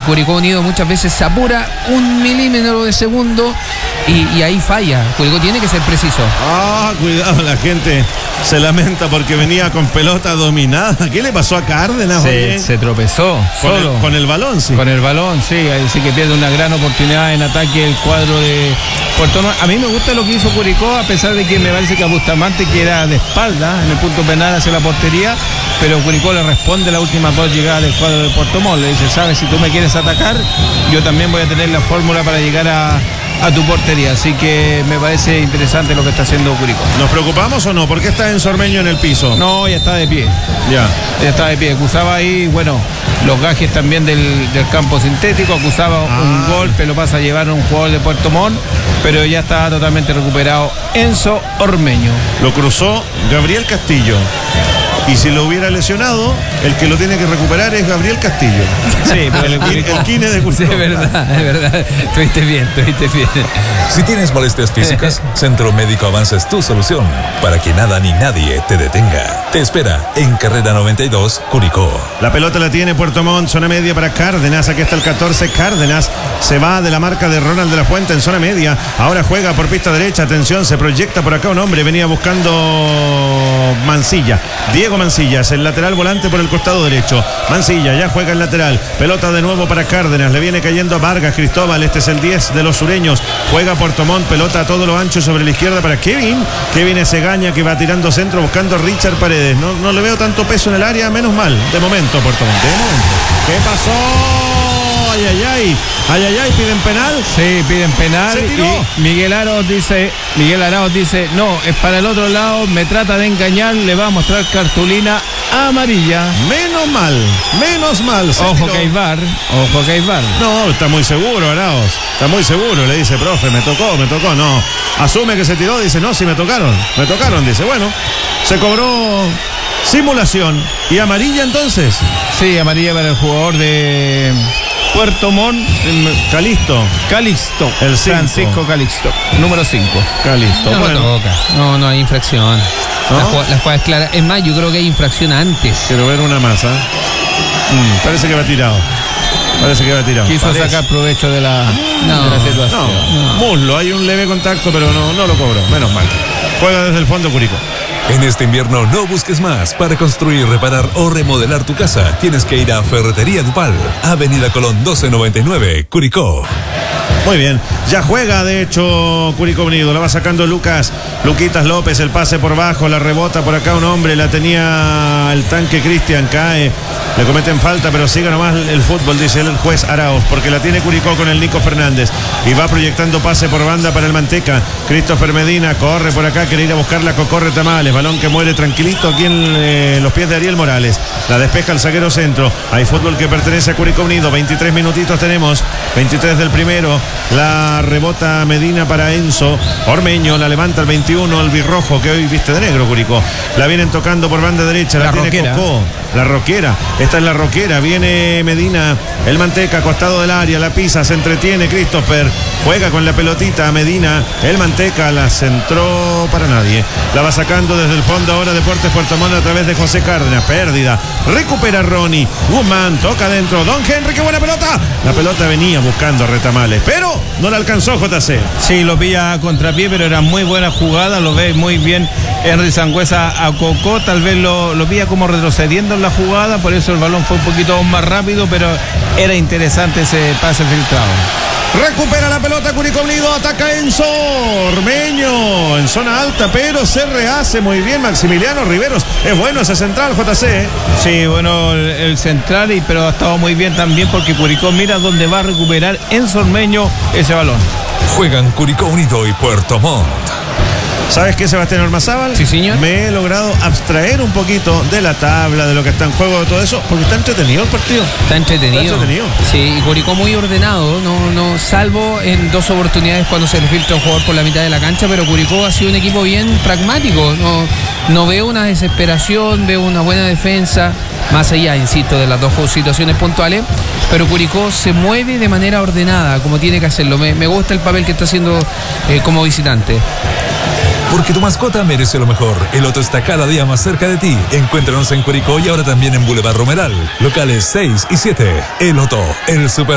Curicó Unido muchas veces se apura 1 milímetro de segundo y ahí falla. Curicó tiene que ser preciso. Cuidado, la gente se lamenta porque venía con pelota dominada. ¿Qué le pasó a Cárdenas? Se tropezó solo. Con el balón, sí. Con el balón, sí. Ahí sí que pierde una gran oportunidad en ataque el cuadro de Puerto Montt. A mí me gusta lo que hizo Curicó, a pesar de que me parece que a Bustamante queda de espalda en el punto penal hacia la portería, pero Curicó le responde las últimas 2 llegadas del cuadro de Puerto Montt. Le dice, sabes, si tú me quieres atacar, yo también voy a tener la fórmula para llegar a tu portería. Así que me parece interesante lo que está haciendo Curicó. ¿Nos preocupamos o no? ¿Por qué está Enzo Ormeño en el piso? No, ya está de pie. Ya está de pie. Acusaba ahí, bueno, los gajes también del campo sintético. Acusaba un golpe, lo pasa a llevar un jugador de Puerto Montt, pero ya está totalmente recuperado Enzo Ormeño. Lo cruzó Gabriel Castillo. Y si lo hubiera lesionado, el que lo tiene que recuperar es Gabriel Castillo. Sí, pero el Kine de Curicó. Sí, es verdad. Estuviste bien. Si tienes molestias físicas, Centro Médico Avanza es tu solución para que nada ni nadie te detenga. Te espera en Carrera 92, Curicó. La pelota la tiene Puerto Montt, zona media para Cárdenas. Aquí está el 14, Cárdenas. Se va de la marca de Ronald de la Fuente en zona media. Ahora juega por pista derecha. Atención, se proyecta por acá un hombre. Venía buscando Mancilla. Diego Mancilla es el lateral volante por el costado derecho. Mancilla ya juega el lateral. Pelota de nuevo para Cárdenas. Le viene cayendo a Vargas Cristóbal. Este es el 10 de los sureños. Juega Puerto Montt. Pelota a todo lo ancho sobre la izquierda para Kevin. Kevin Ezegaña que va tirando centro buscando a Richard Paredes. No le veo tanto peso en el área. Menos mal. De momento, Puerto Montt. ¿Qué pasó? Ay, piden penal. Sí, piden penal. Se tiró. Y Miguel Arauz dice, no, es para el otro lado, me trata de engañar, le va a mostrar cartulina amarilla. Menos mal. Ojo que hay VAR. No, está muy seguro, Arauz. Está muy seguro, le dice, profe, me tocó. No, asume que se tiró, dice, no, si me tocaron, dice, bueno, se cobró simulación. ¿Y amarilla entonces? Sí, amarilla para el jugador de Puerto Montt, Calixto, el Francisco Calixto, número 5. Calixto. No, bueno. No hay infracción. ¿No? La jugada es clara. Es más, yo creo que hay infracción antes. Quiero ver una masa. Parece que va tirado. Quiso sacar provecho de la situación. No. Muslo, hay un leve contacto, pero no lo cobró. Menos mal. Juega desde el fondo Curicó. En este invierno no busques más. Para construir, reparar o remodelar tu casa, tienes que ir a Ferretería Dupal, Avenida Colón 1299, Curicó. Muy bien, ya juega de hecho Curicó Unido, la va sacando Luquitas López, el pase por bajo, la rebota por acá un hombre, la tenía el tanque Cristian, cae, le cometen falta, pero sigue nomás el fútbol, dice el juez Arauz, porque la tiene Curicó con el Nico Fernández, y va proyectando pase por banda para el Manteca. Christopher Medina corre por acá, quiere ir a buscar la Cocorre Tamales, balón que muere tranquilito aquí en los pies de Ariel Morales, la despeja el zaguero centro, hay fútbol que pertenece a Curicó Unido, 23 minutitos tenemos, 23 del primero. La rebota Medina para Enzo Ormeño, la levanta el 21, el birrojo que hoy viste de negro Curicó. La vienen tocando por banda derecha, la tiene Roquera. Cocó, la Roquera, esta es la Roquera, viene Medina, el Manteca, costado del área, la pisa, se entretiene Christopher, juega con la pelotita Medina, el Manteca, la centró para nadie, la va sacando desde el fondo ahora Deportes Puerto Montt a través de José Cárdenas, pérdida, recupera Ronnie, Guzmán, toca adentro, Don Henry, qué buena pelota, la pelota venía buscando a Retamales, pero no la alcanzó JC. Sí, lo pilla a contrapié, pero era muy buena jugada, lo ve muy bien Henry Sangüesa a Cocó, tal vez lo pilla como retrocediendo en la jugada, por eso el balón fue un poquito más rápido, pero era interesante ese pase filtrado. Recupera la pelota Curicó Unido, ataca Enzo Ormeño en zona alta, pero se rehace muy bien Maximiliano Riveros. Es bueno ese central, JC. Sí, bueno el central, pero ha estado muy bien también porque Curicó mira dónde va a recuperar Enzo Ormeño ese balón. Juegan Curicó Unido y Puerto Montt. ¿Sabes qué, Sebastián Ormazábal? Sí, señor. Me he logrado abstraer un poquito de la tabla, de lo que está en juego, de todo eso, porque está entretenido el partido. Está entretenido. Sí, y Curicó muy ordenado, no salvo en 2 oportunidades cuando se le filtra un jugador por la mitad de la cancha, pero Curicó ha sido un equipo bien pragmático. No veo una desesperación, veo una buena defensa, más allá, insisto, de las 2 situaciones puntuales, pero Curicó se mueve de manera ordenada, como tiene que hacerlo. Me gusta el papel que está haciendo como visitante. Porque tu mascota merece lo mejor. El Otto está cada día más cerca de ti. Encuéntranos en Curicó y ahora también en Boulevard Romeral. Locales 6 y 7. El Otto, el super